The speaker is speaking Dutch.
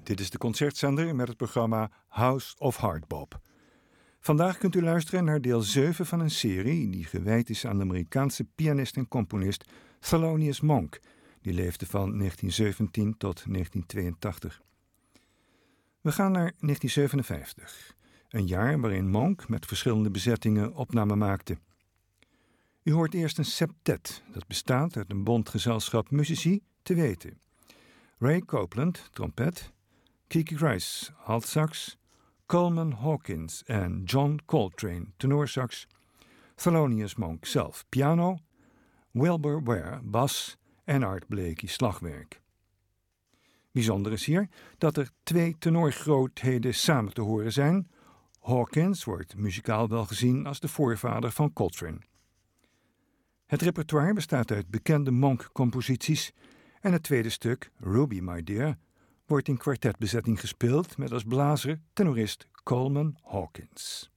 Dit is de concertzender met het programma House of Hardbop. Vandaag kunt u luisteren naar deel 7 van een serie die gewijd is aan de Amerikaanse pianist en componist Thelonious Monk. Die leefde van 1917 tot 1982. We gaan naar 1957, een jaar waarin Monk met verschillende bezettingen opnamen maakte. U hoort eerst een septet, dat bestaat uit een bondgezelschap muzici, te weten: Ray Copeland, trompet, Kiki Rice, altsax, Coleman Hawkins en John Coltrane, tenorsax, Thelonious Monk zelf, piano, Wilbur Ware, bas en Art Blakey, slagwerk. Bijzonder is hier dat er 2 tenorgrootheden samen te horen zijn. Hawkins wordt muzikaal wel gezien als de voorvader van Coltrane. Het repertoire bestaat uit bekende Monk-composities en het tweede stuk, Ruby My Dear, wordt in kwartetbezetting gespeeld met als blazer tenorist Coleman Hawkins.